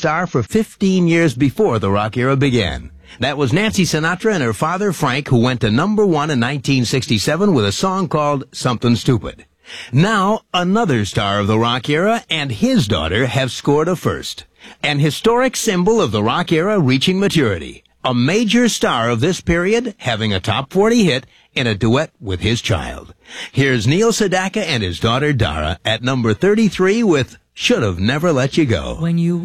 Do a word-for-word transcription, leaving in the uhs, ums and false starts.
star for fifteen years before the rock era began. That was Nancy Sinatra and her father, Frank, who went to number one in nineteen sixty-seven with a song called Something Stupid. Now, another star of the rock era and his daughter have scored a first. An historic symbol of the rock era reaching maturity. A major star of this period having a top forty hit in a duet with his child. Here's Neil Sedaka and his daughter Dara at number thirty-three with Should've Never Let You Go. When you